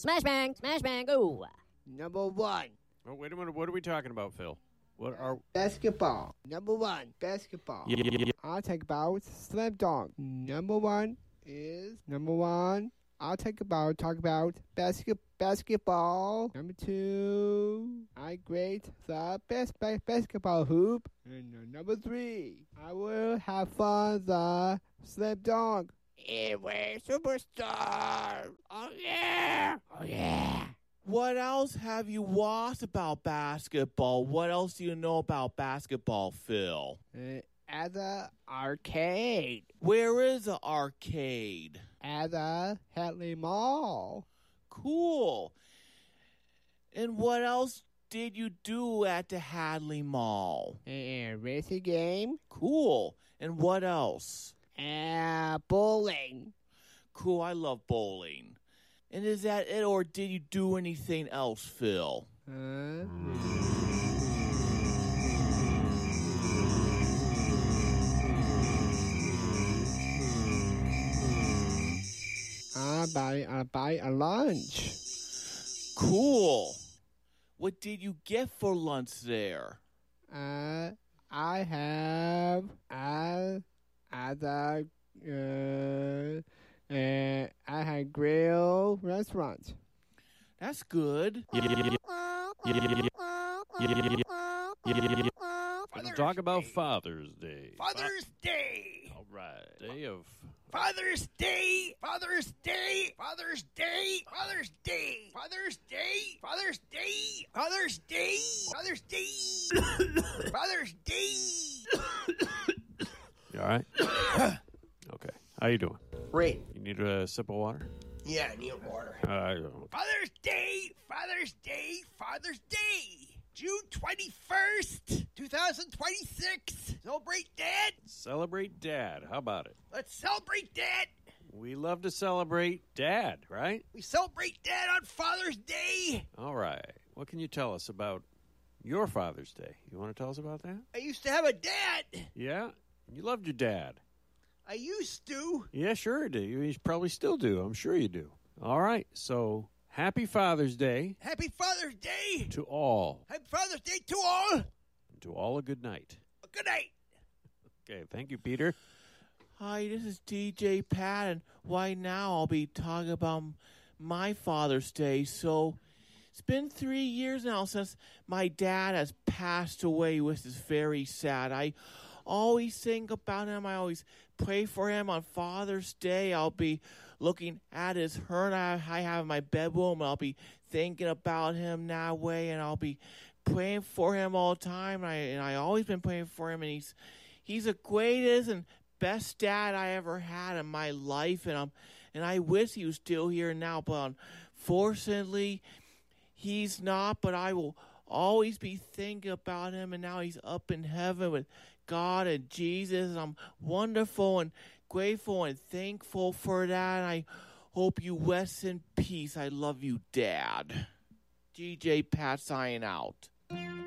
Smash bang, smash bang, ooh. Number one. Oh, wait a minute. What are we talking about, Phil? What are... Basketball. Number one. Basketball. Yeah. I'll talk about slam dunk. Number one. I'll talk about basketball. Number two, I grade the basketball hoop. And number three, I will have fun the slam dunk. We're superstar. Oh yeah. Oh yeah. What else have you watched about basketball? What else do you know about basketball, Phil? At the arcade. Where is the arcade? At the Hadley Mall. Cool. And what else did you do at the Hadley Mall? A racing game. Cool. And what else? Bowling. Cool, I love bowling. And is that it, or did you do anything else, Phil? I buy a lunch. Cool. What did you get for lunch there? I have I had grill restaurant. That's good. Let's talk about Father's Day. Father's Day. All right. Day of... Father's Day. Father's Day. Father's Day. Father's Day. Father's Day. Father's Day. Father's Day. Father's Day. Father's Day. You all right? Okay. How you doing? Great. You need a sip of water? Yeah, I need water. Okay. Father's Day. Father's Day. Father's Day. June 21st, 2026. Celebrate Dad. Celebrate Dad. How about it? Let's celebrate Dad. We love to celebrate Dad, right? We celebrate Dad on Father's Day. All right. What can you tell us about your Father's Day? You want to tell us about that? I used to have a dad. Yeah? You loved your dad. I used to. Yeah, sure do. You probably still do. I'm sure you do. All right. So, happy Father's Day Happy Father's Day. to all. Happy Father's Day to all. And to all a good night. Good night. Okay. Thank you, Peter. Hi, this is DJ Pat, and right now I'll be talking about my Father's Day. So, it's been 3 years now since my dad has passed away, which is very sad. I always think about him. I always pray for him on Father's Day. I'll be looking at his urn I have in my bedroom, and I'll be thinking about him that way, and I'll be praying for him all the time. And I always been praying for him, and he's the greatest and best dad I ever had in my life, and I wish he was still here now, but unfortunately he's not. But I will always be thinking about him, and now he's up in heaven with God and Jesus, and I'm wonderful and grateful and thankful for that, and I hope you rest in peace. I love you, Dad. DJ Pat signing out.